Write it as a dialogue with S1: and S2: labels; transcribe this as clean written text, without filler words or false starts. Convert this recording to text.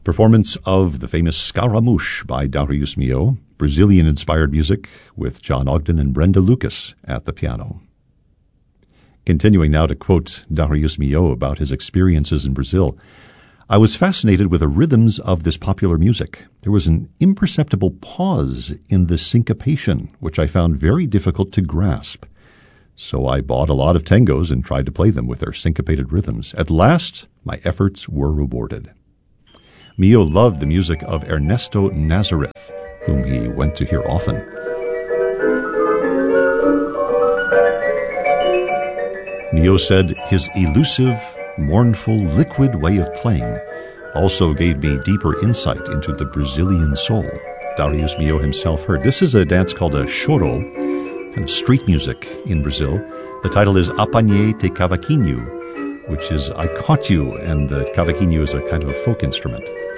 S1: Performance of the famous Scaramouche by Darius Milhaud, Brazilian-inspired music with John Ogden and Brenda Lucas at the piano. Continuing now to quote Darius Milhaud about his experiences in Brazil, I was fascinated with the rhythms of this popular music. There was an imperceptible pause in the syncopation, which I found very difficult to grasp. So I bought a lot of tangos and tried to play them with their syncopated rhythms. At last, my efforts were rewarded. Milhaud loved the music of Ernesto Nazareth, whom he went to hear often. Milhaud said his elusive, mournful, liquid way of playing also gave me deeper insight into the Brazilian soul. Darius Milhaud himself heard. This is a dance called a choro, kind of street music in Brazil. The title is Apanhei te Cavaquinho, which is I caught you, and the cavaquinho is a kind of a folk instrument.